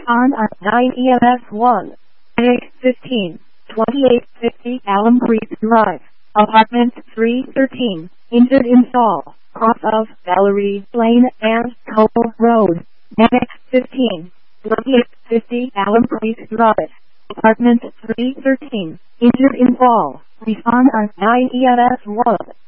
on 9 EMS 1. 15, 2850 Alum Creek Drive, Apartment 313, Injured Install, cross of Valerie Lane and Cole Road. 15, 2850 Alum Creek Drive, Apartment 313, Injured Install, respond on 9 EMS 1.